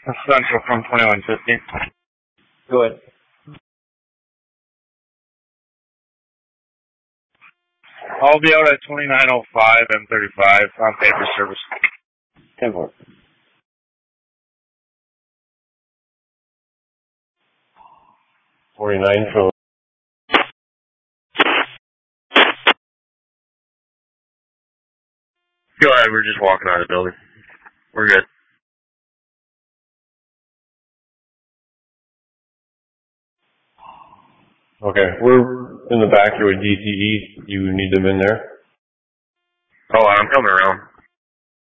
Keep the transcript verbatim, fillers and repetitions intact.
Central from twenty-one fifty. Go ahead. I'll be out at twenty-nine oh five M thirty-five on paper service. ten four. forty-nine from... Go ahead, we're just walking out of the building. We're good. Okay, we're in the back here with D T E. You need them in there? Oh, I'm coming around.